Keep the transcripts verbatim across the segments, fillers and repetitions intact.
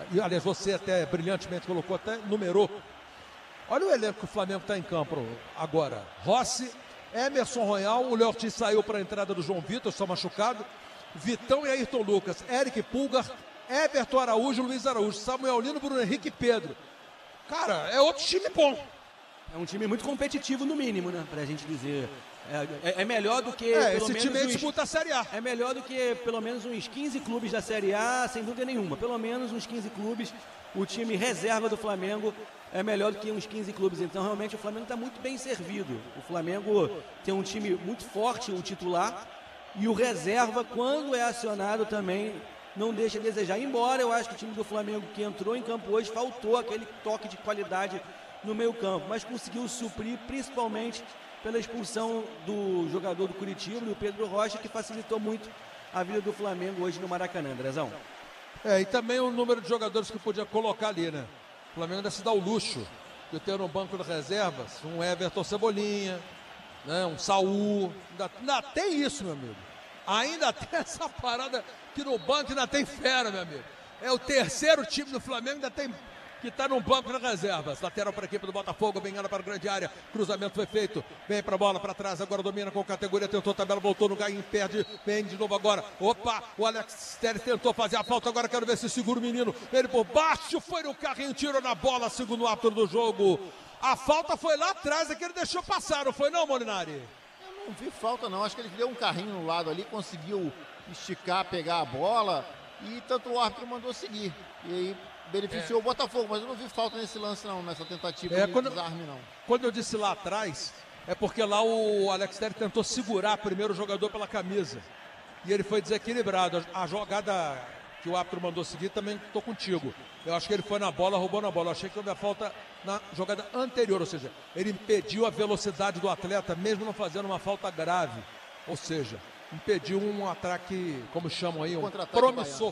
e aliás, você até brilhantemente colocou, até numerou. Olha o elenco que o Flamengo está em campo agora. Rossi, Emerson Royal, o Léo Ortiz saiu para a entrada do João Vitor, só machucado. Vitão e Ayrton Lucas, Eric Pulgar, Everton Araújo, Luiz Araújo, Samuel Lino, Bruno Henrique e Pedro. Cara, é outro time bom. É um time muito competitivo, no mínimo, né? Pra gente dizer. É, é, é melhor do que. É, pelo esse menos time uns, disputa a Série A. É melhor do que pelo menos uns quinze clubes da Série A, sem dúvida nenhuma. Pelo menos uns quinze clubes. O time reserva do Flamengo é melhor do que uns quinze clubes. Então, realmente, o Flamengo está muito bem servido. O Flamengo tem um time muito forte, o titular. E o reserva, quando é acionado também, não deixa a desejar. Embora eu acho que o time do Flamengo que entrou em campo hoje faltou aquele toque de qualidade no meio campo, mas conseguiu suprir principalmente pela expulsão do jogador do Curitiba, do Pedro Rocha, que facilitou muito a vida do Flamengo hoje no Maracanã, Andrezão. É, e também o número de jogadores que podia colocar ali, né? O Flamengo ainda se dá o luxo de ter no banco de reservas um Everton Cebolinha, né? Um Saul. Ainda, ainda tem isso, meu amigo. Ainda tem essa parada que no banco ainda tem fera, meu amigo. É o terceiro time do Flamengo, ainda tem que está no banco de reservas. Lateral para a equipe do Botafogo, ganhando para a grande área. Cruzamento foi feito. Vem para a bola, para trás. Agora domina com categoria. Tentou a tabela, voltou no Gaim, perde. Vem de novo agora. Opa, o Alex Telles tentou fazer a falta. Agora quero ver se segura o menino. Ele por baixo, foi no carrinho, tirou na bola. Segundo árbitro do jogo. A falta foi lá atrás, é que ele deixou passar, não foi não, Molinari? Eu não vi falta não. Acho que ele deu um carrinho no lado ali, conseguiu esticar, pegar a bola. E tanto o árbitro mandou seguir. E aí beneficiou é. o Botafogo, mas eu não vi falta nesse lance não, nessa tentativa é, de quando, desarme não. Quando eu disse lá atrás, é porque lá o Alex Telles tentou segurar primeiro o jogador pela camisa. E ele foi desequilibrado. A jogada que o árbitro mandou seguir também estou contigo. Eu acho que ele foi na bola, roubou na bola. Eu achei que houve a falta na jogada anterior, ou seja, ele impediu a velocidade do atleta, mesmo não fazendo uma falta grave. Ou seja, impediu um ataque, como chamam aí, um promissor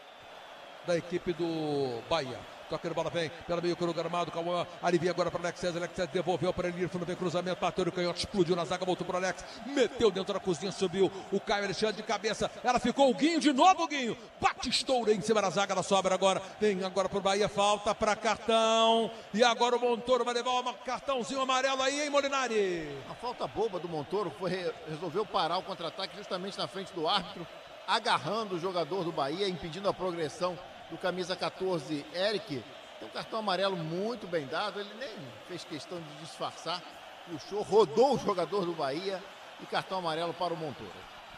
da equipe do Bahia. Toca de bola, vem pela meio cru gramado, Cauã, alivia agora para o Alex César, Alex César devolveu para ele, fundo, vem cruzamento, bateu no canhoto, explodiu na zaga, voltou para o Alex, meteu dentro da cozinha, subiu o Caio Alexandre de cabeça, ela ficou o Guinho de novo, o Guinho, bate estoura em cima da zaga, ela sobra agora, vem agora para o Bahia, falta para cartão, e agora o Montoro vai levar um cartãozinho amarelo aí, hein, Molinari? A falta boba do Montoro foi, resolveu parar o contra-ataque justamente na frente do árbitro, agarrando o jogador do Bahia, impedindo a progressão do camisa catorze, Eric. Tem um cartão amarelo muito bem dado, ele nem fez questão de disfarçar, puxou, rodou o jogador do Bahia e cartão amarelo para o Montoro.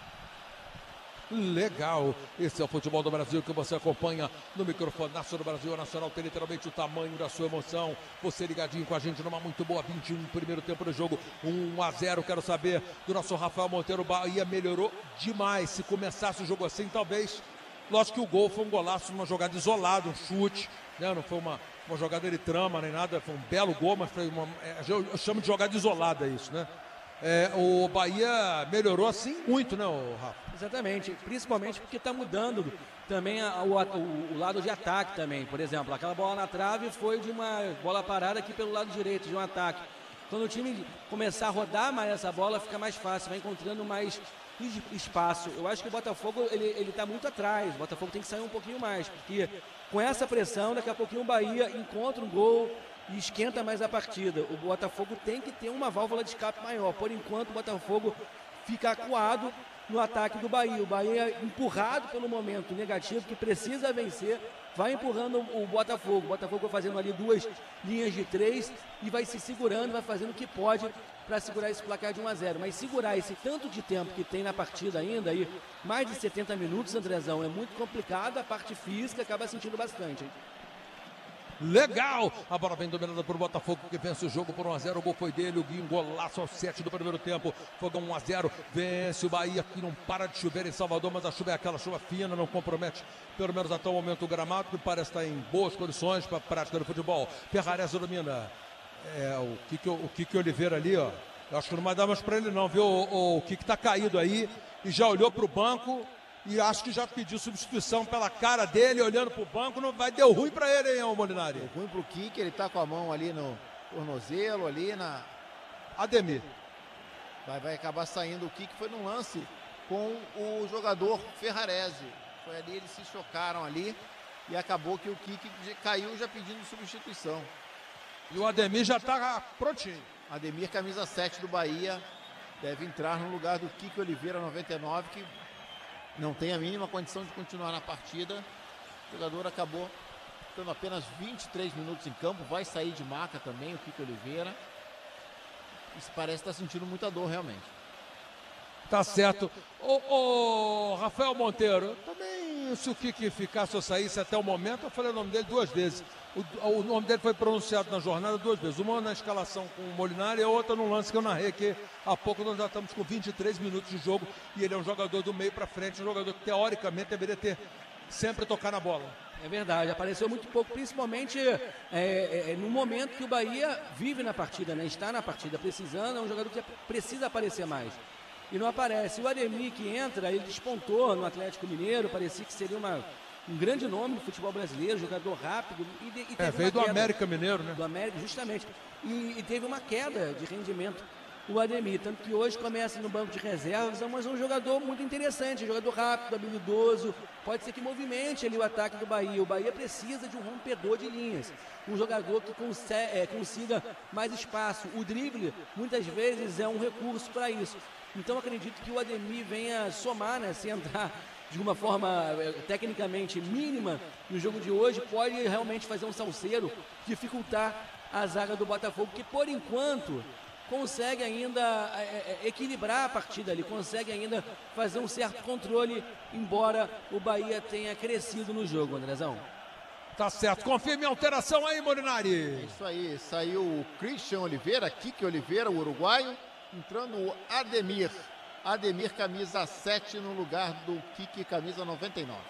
Legal, esse é o Futebol do Brasil que você acompanha no microfone Nacional do Brasil. A Nacional tem literalmente o tamanho da sua emoção. Você ligadinho com a gente numa muito boa vinte e um, primeiro tempo do jogo, um a zero. Quero saber do nosso Rafael Monteiro. Bahia melhorou demais. Se começasse o jogo assim, talvez. Lógico que o gol foi um golaço numa jogada isolada, um chute, né? Não foi uma, uma jogada de trama nem nada, foi um belo gol, mas foi uma. É, eu, eu chamo de jogada isolada isso, né? É, o Bahia melhorou assim muito, né, o Rafa? Exatamente, principalmente porque está mudando também a, o, o, o lado de ataque também. Por exemplo, aquela bola na trave foi de uma bola parada aqui pelo lado direito, de um ataque. Quando o time começar a rodar mais essa bola, fica mais fácil, vai encontrando mais espaço. Eu acho que o Botafogo, ele, ele tá muito atrás. O Botafogo tem que sair um pouquinho mais, porque com essa pressão, daqui a pouquinho o Bahia encontra um gol e esquenta mais a partida. O Botafogo tem que ter uma válvula de escape maior. Por enquanto, o Botafogo fica acuado no ataque do Bahia. O Bahia, empurrado pelo momento negativo, que precisa vencer, vai empurrando o Botafogo. O Botafogo vai fazendo ali duas linhas de três e vai se segurando, vai fazendo o que pode para segurar esse placar de um a zero. Mas segurar esse tanto de tempo que tem na partida ainda, aí, mais de setenta minutos, Andrezão, é muito complicado. A parte física acaba sentindo bastante, hein? Legal! A bola vem dominada por Botafogo, que vence o jogo por um a zero. O gol foi dele, o Guinho, golaço aos sete do primeiro tempo. Fogão um a zero, vence o Bahia, que não para de chover em Salvador, mas a chuva é aquela chuva fina, não compromete, pelo menos até o momento, o gramado, que parece estar em boas condições para a prática do futebol. Ferrares domina. É, o Kiki, o Kiki Oliveira ali, ó. Eu acho que não vai dar mais para ele não, viu? O, o Kiki tá caído aí e já olhou para o banco. E acho que já pediu substituição pela cara dele, olhando pro banco, não vai, deu ruim pra ele, hein, Molinari? Deu ruim pro Kiki, ele tá com a mão ali no tornozelo, ali na... Ademir. Vai, vai acabar saindo o Kiki, foi num lance com o jogador Ferrarese. Foi ali, eles se chocaram ali e acabou que o Kiki caiu já pedindo substituição. E o Ademir já está prontinho. Ademir, camisa sete do Bahia, deve entrar no lugar do Kiki Oliveira, noventa e nove, que não tem a mínima condição de continuar na partida. O jogador acabou ficando apenas vinte e três minutos em campo, vai sair de maca também o Kiki Oliveira. Isso parece estar sentindo muita dor realmente. Tá certo. Ô, ô, Rafael Monteiro, também se o Kiki ficasse ou saísse até o momento, eu falei o nome dele duas vezes. O, o nome dele foi pronunciado na jornada duas vezes. Uma na escalação com o Molinari e a outra no lance que eu narrei aqui há pouco. Nós já estamos com vinte e três minutos de jogo e ele é um jogador do meio para frente, um jogador que teoricamente deveria ter sempre tocar na bola. É verdade, apareceu muito pouco, principalmente é, é, no momento que o Bahia vive na partida, né? Está na partida, precisando, é um jogador que precisa aparecer mais. E não aparece. O Ademir que entra, ele despontou no Atlético Mineiro, parecia que seria uma, um grande nome do futebol brasileiro, jogador rápido. E, de, e teve é, veio do queda, América Mineiro, né? Do América, justamente. E, e teve uma queda de rendimento o Ademir, tanto que hoje começa no banco de reservas, mas é um jogador muito interessante, um jogador rápido, habilidoso, pode ser que movimente ali o ataque do Bahia. O Bahia precisa de um rompedor de linhas, um jogador que consiga, é, consiga mais espaço. O drible, muitas vezes, é um recurso para isso. Então, acredito que o Ademir venha somar, né, se entrar de uma forma é, tecnicamente mínima no jogo de hoje, pode realmente fazer um salseiro, dificultar a zaga do Botafogo, que por enquanto consegue ainda é, é, equilibrar a partida ali, consegue ainda fazer um certo controle, embora o Bahia tenha crescido no jogo, Andrezão. Tá certo, confirme a alteração aí, Molinari. É isso aí, saiu o Christian Oliveira, Kiki Oliveira, o uruguaio, entrando o Ademir. Ademir, camisa sete, no lugar do Kiki, camisa noventa e nove.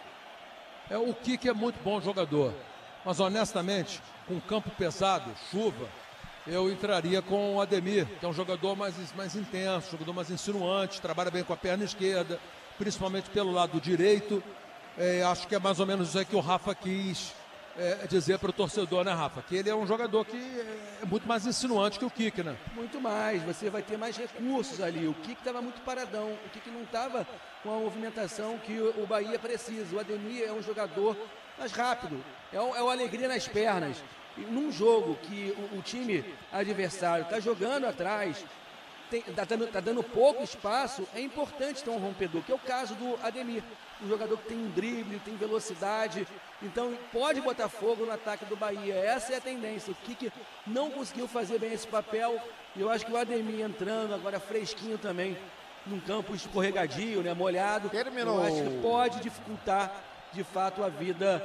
É, o Kiki é muito bom jogador, mas honestamente, com campo pesado, chuva, eu entraria com o Ademir, que é um jogador mais, mais intenso, jogador mais insinuante, trabalha bem com a perna esquerda, principalmente pelo lado direito. É, acho que é mais ou menos isso aí que o Rafa quis é, dizer para o torcedor, né, Rafa? Que ele é um jogador que é muito mais insinuante que o Kiki, né? Muito mais, você vai ter mais recursos ali. O Kiki estava muito paradão, o Kiki não estava com a movimentação que o Bahia precisa. O Ademir é um jogador mais rápido, é o, é o alegria nas pernas. Num jogo que o, o time adversário está jogando atrás, está dando, tá dando pouco espaço, é importante ter um rompedor, que é o caso do Ademir, um jogador que tem um drible, tem velocidade, então pode botar fogo no ataque do Bahia. Essa é a tendência. O Kiki não conseguiu fazer bem esse papel, e eu acho que o Ademir entrando agora fresquinho também, num campo escorregadio, né, molhado, terminou. Eu acho que pode dificultar de fato a vida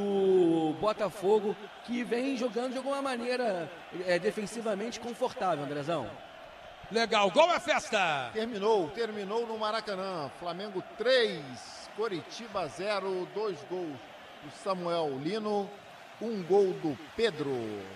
do Botafogo, que vem jogando de alguma maneira é, defensivamente confortável, Andrezão. Legal, gol é festa! Terminou, terminou no Maracanã. Flamengo três, Coritiba zero, dois gols do Samuel Lino, um gol do Pedro.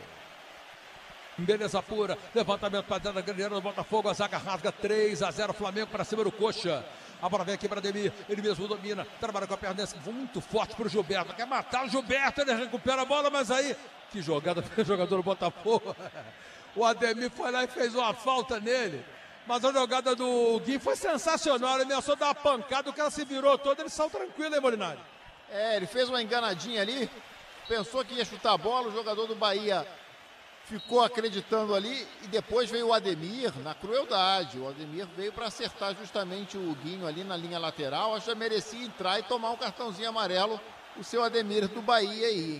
Beleza pura, levantamento para dentro da grande área do Botafogo, a zaga rasga três a zero, Flamengo para cima do Coxa. A bola vem aqui para Ademir, ele mesmo domina, trabalha com a perna muito forte para o Gilberto, quer matar o Gilberto, ele recupera a bola, mas aí, que jogada para o jogador do Botafogo. O Ademir foi lá e fez uma falta nele, mas a jogada do Gui foi sensacional, ele ameaçou dar uma pancada, o cara se virou todo, ele saiu tranquilo, hein, Molinari? É, ele fez uma enganadinha ali, pensou que ia chutar a bola, o jogador do Bahia ficou acreditando ali, e depois veio o Ademir na crueldade. O Ademir veio para acertar justamente o Guinho ali na linha lateral. Acho que merecia entrar e tomar um cartãozinho amarelo, o seu Ademir do Bahia aí, hein?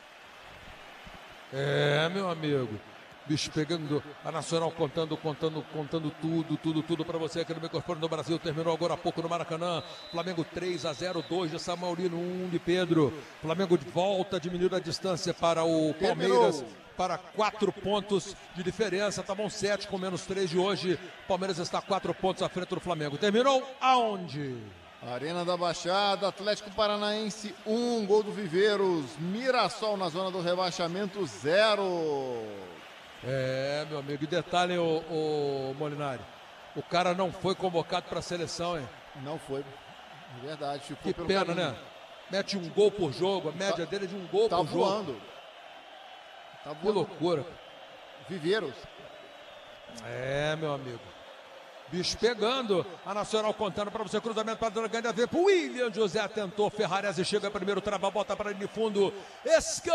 É, meu amigo. Bicho pegando, a Nacional contando, contando, contando tudo, tudo, tudo para você aqui no microfone do Brasil. Terminou agora há pouco no Maracanã. Flamengo três a zero, dois de Samuel Lino, um de Pedro. Flamengo de volta, diminuindo a distância para o Palmeiras. Terminou. Para quatro pontos de diferença, tá bom, sete com menos três de hoje. Palmeiras está quatro pontos à frente do Flamengo. Terminou aonde? Arena da Baixada, Atlético Paranaense um, gol do Viveiros. Mirassol na zona do rebaixamento zero. É, meu amigo, e detalhe, o, o Molinari, o cara não foi convocado para a seleção, hein? Não foi, é verdade. Ficou que pelo pena, caminho. né? Mete um gol por jogo, a média tá, dele é de um gol tá por voando. jogo. Tá voando. Que loucura. Viveiros. É, meu amigo. Bicho pegando, a Nacional contando para você, cruzamento para Dragão, a ver pro William José, tentou, Ferrarese chega primeiro, trava, bota para ele de fundo, Esca